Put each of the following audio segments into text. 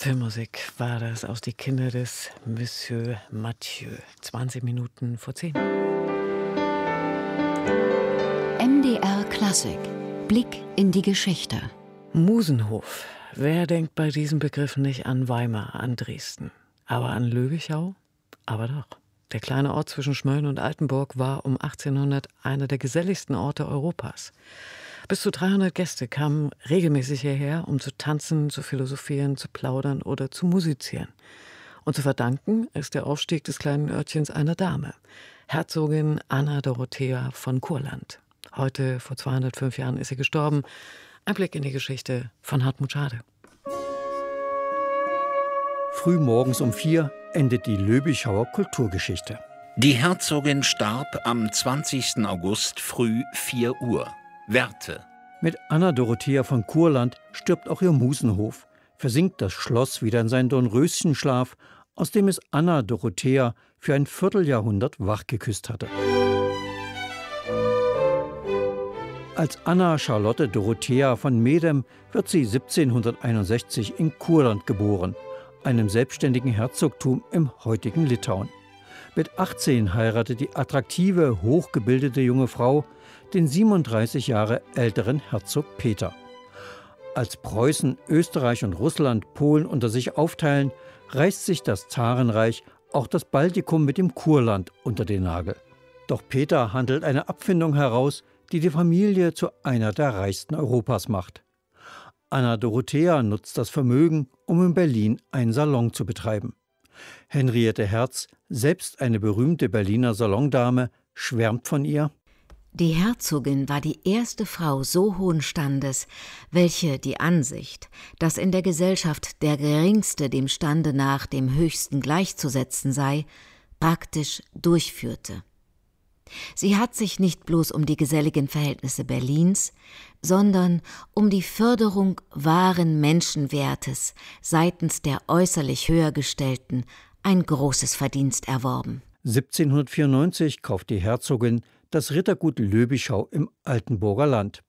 Filmmusik war das aus Die Kinder des Monsieur Mathieu. 20 Minuten vor 10. MDR Klassik. Blick in die Geschichte. Musenhof. Wer denkt bei diesem Begriff nicht an Weimar, an Dresden? Aber an Löbichau? Aber doch. Der kleine Ort zwischen Schmölln und Altenburg war um 1800 einer der geselligsten Orte Europas. Bis zu 300 Gäste kamen regelmäßig hierher, um zu tanzen, zu philosophieren, zu plaudern oder zu musizieren. Und zu verdanken ist der Aufstieg des kleinen Örtchens einer Dame, Herzogin Anna Dorothea von Kurland. Heute, vor 205 Jahren, ist sie gestorben. Ein Blick in die Geschichte von Hartmut Schade. Früh morgens um 4 endet die Löbichauer Kulturgeschichte. Die Herzogin starb am 20. August früh 4 Uhr. Werte. Mit Anna Dorothea von Kurland stirbt auch ihr Musenhof, versinkt das Schloss wieder in seinen Dornröschenschlaf, aus dem es Anna Dorothea für ein Vierteljahrhundert wachgeküsst hatte. Als Anna Charlotte Dorothea von Medem wird sie 1761 in Kurland geboren, einem selbstständigen Herzogtum im heutigen Litauen. Mit 18 heiratet die attraktive, hochgebildete junge Frau den 37 Jahre älteren Herzog Peter. Als Preußen, Österreich und Russland Polen unter sich aufteilen, reißt sich das Zarenreich auch das Baltikum mit dem Kurland unter den Nagel. Doch Peter handelt eine Abfindung heraus, die die Familie zu einer der reichsten Europas macht. Anna Dorothea nutzt das Vermögen, um in Berlin einen Salon zu betreiben. Henriette Herz, selbst eine berühmte Berliner Salondame, schwärmt von ihr. Die Herzogin war die erste Frau so hohen Standes, welche die Ansicht, dass in der Gesellschaft der Geringste dem Stande nach dem Höchsten gleichzusetzen sei, praktisch durchführte. Sie hat sich nicht bloß um die geselligen Verhältnisse Berlins, sondern um die Förderung wahren Menschenwertes seitens der äußerlich Höhergestellten ein großes Verdienst erworben. 1794 kauft die Herzogin das Rittergut Löbichau im Altenburger Land.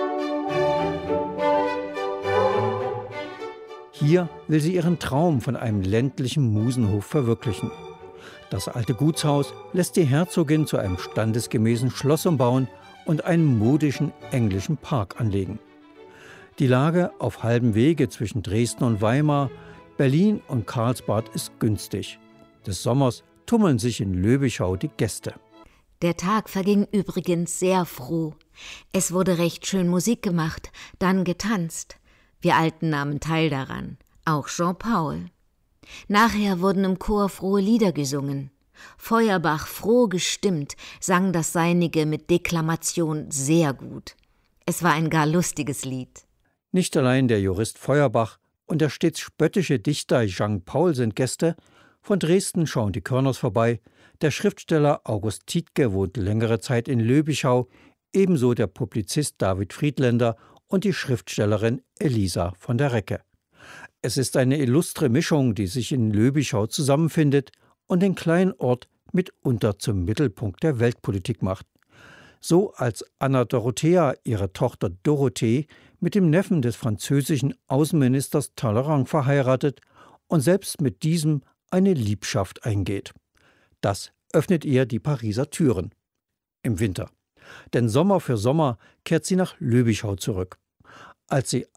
Hier will sie ihren Traum von einem ländlichen Musenhof verwirklichen. Das alte Gutshaus lässt die Herzogin zu einem standesgemäßen Schloss umbauen und einen modischen englischen Park anlegen. Die Lage auf halbem Wege zwischen Dresden und Weimar, Berlin und Karlsbad ist günstig. Des Sommers tummeln sich in Löbichau die Gäste. Der Tag verging übrigens sehr froh. Es wurde recht schön Musik gemacht, dann getanzt. Wir Alten nahmen teil daran, auch Jean-Paul. Nachher wurden im Chor frohe Lieder gesungen. Feuerbach, froh gestimmt, sang das Seinige mit Deklamation sehr gut. Es war ein gar lustiges Lied. Nicht allein der Jurist Feuerbach und der stets spöttische Dichter Jean-Paul sind Gäste. Von Dresden schauen die Körners vorbei. Der Schriftsteller August Tiedtke wohnt längere Zeit in Löbichau, ebenso der Publizist David Friedländer und die Schriftstellerin Elisa von der Recke. Es ist eine illustre Mischung, die sich in Löbichau zusammenfindet und den kleinen Ort mitunter zum Mittelpunkt der Weltpolitik macht. So als Anna Dorothea ihre Tochter Dorothee mit dem Neffen des französischen Außenministers Talleyrand verheiratet und selbst mit diesem eine Liebschaft eingeht. Das öffnet ihr die Pariser Türen. Im Winter. Denn Sommer für Sommer kehrt sie nach Löbichau zurück. Als sie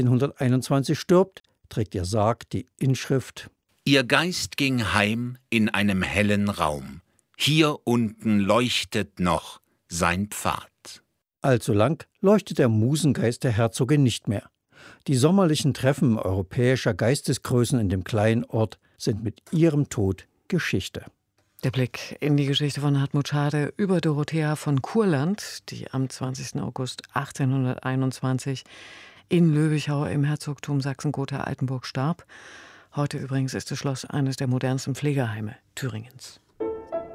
1821 stirbt, trägt ihr Sarg die Inschrift: Ihr Geist ging heim in einem hellen Raum. Hier unten leuchtet noch sein Pfad. Allzu lang leuchtet der Musengeist der Herzogin nicht mehr. Die sommerlichen Treffen europäischer Geistesgrößen in dem kleinen Ort sind mit ihrem Tod Geschichte. Der Blick in die Geschichte von Hartmut Schade über Dorothea von Kurland, die am 20. August 1821 in Löbichau im Herzogtum Sachsen-Gotha-Altenburg starb. Heute übrigens ist das Schloss eines der modernsten Pflegeheime Thüringens.